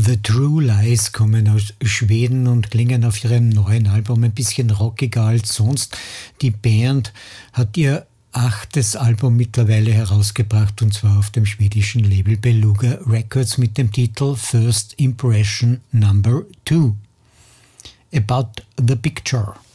The True Lies kommen aus Schweden und klingen auf ihrem neuen Album ein bisschen rockiger als sonst. Die Band hat ihr 8. Album mittlerweile herausgebracht, und zwar auf dem schwedischen Label Beluga Records mit dem Titel First Impression No. 2. About the Picture.